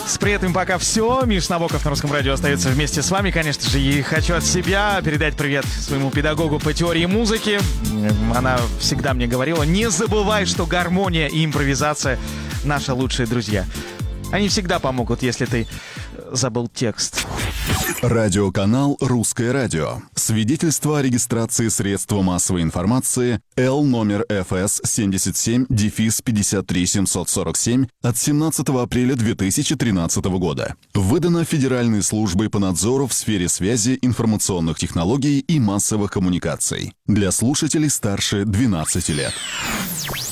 С приветом пока все. Миш Набоков на Русском радио остается вместе с вами, конечно же. И хочу от себя передать привет своему педагогу по теории музыки. Она всегда мне говорила: не забывай, что гармония и импровизация — наши лучшие друзья. Они всегда помогут, если ты забыл текст. Радиоканал «Русское радио». Свидетельство о регистрации средства массовой информации Л номер ФС 77-53747 от 17 апреля 2013 года. Выдано Федеральной службой по надзору в сфере связи, информационных технологий и массовых коммуникаций. Для слушателей старше 12 лет.